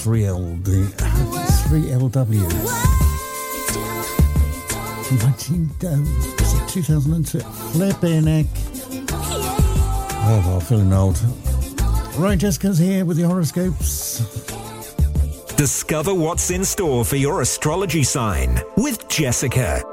3LW. 2002. Flipping heck. Oh, well, feeling old. Right, Jessica's here with the horoscopes. Discover what's in store for your astrology sign with Jessica.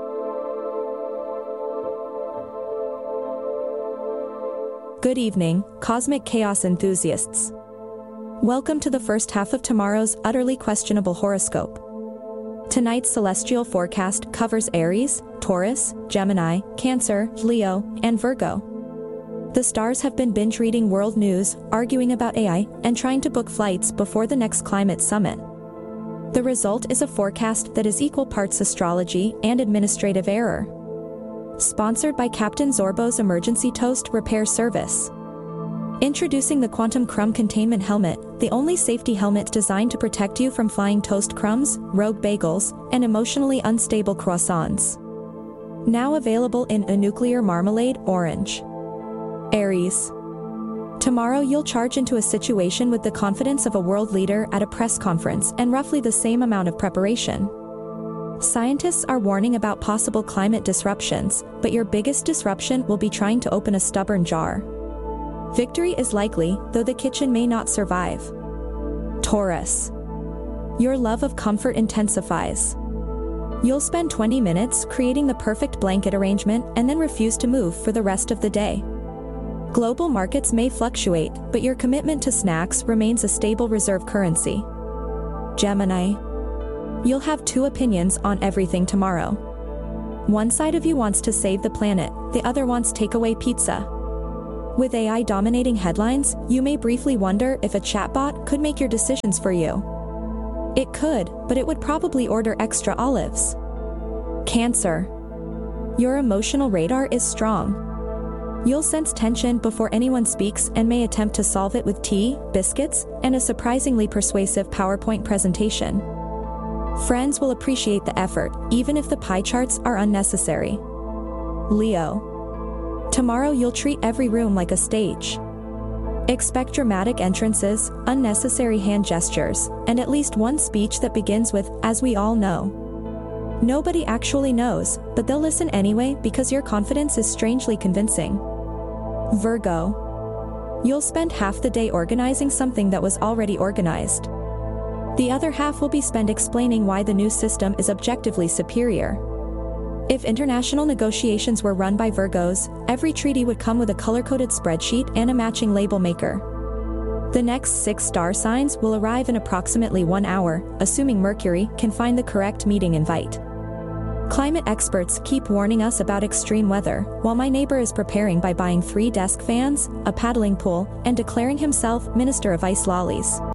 Good evening, cosmic chaos enthusiasts. Welcome to the first half of tomorrow's utterly questionable horoscope. Tonight's celestial forecast covers Aries, Taurus, Gemini, Cancer, Leo, and Virgo. The stars have been binge reading world news, arguing about AI, and trying to book flights before the next climate summit. The result is a forecast that is equal parts astrology and administrative error. Sponsored by Captain Zorbo's Emergency Toast Repair Service. Introducing the Quantum Crumb Containment Helmet, the only safety helmet designed to protect you from flying toast crumbs, rogue bagels, and emotionally unstable croissants. Now available in a nuclear marmalade orange. Aries. Tomorrow you'll charge into a situation with the confidence of a world leader at a press conference and roughly the same amount of preparation. Scientists are warning about possible climate disruptions, but your biggest disruption will be trying to open a stubborn jar. Victory is likely, though the kitchen may not survive. Taurus. Your love of comfort intensifies. You'll spend 20 minutes creating the perfect blanket arrangement and then refuse to move for the rest of the day. Global markets may fluctuate, but your commitment to snacks remains a stable reserve currency. Gemini. You'll have two opinions on everything tomorrow. One side of you wants to save the planet, the other wants takeaway pizza. With AI dominating headlines, you may briefly wonder if a chatbot could make your decisions for you. It could, but it would probably order extra olives. Cancer. Your emotional radar is strong. You'll sense tension before anyone speaks and may attempt to solve it with tea, biscuits, and a surprisingly persuasive PowerPoint presentation. Friends will appreciate the effort, even if the pie charts are unnecessary. Leo. Tomorrow you'll treat every room like a stage. Expect dramatic entrances, unnecessary hand gestures, and at least one speech that begins with, "As we all know." Nobody actually knows, but they'll listen anyway because your confidence is strangely convincing. Virgo. You'll spend half the day organizing something that was already organized. The other half will be spent explaining why the new system is objectively superior. If international negotiations were run by Virgos, every treaty would come with a color-coded spreadsheet and a matching label maker. The next 6 star signs will arrive in approximately 1 hour, assuming Mercury can find the correct meeting invite. Climate experts keep warning us about extreme weather, while my neighbor is preparing by buying 3 desk fans, a paddling pool, and declaring himself Minister of Ice Lollies.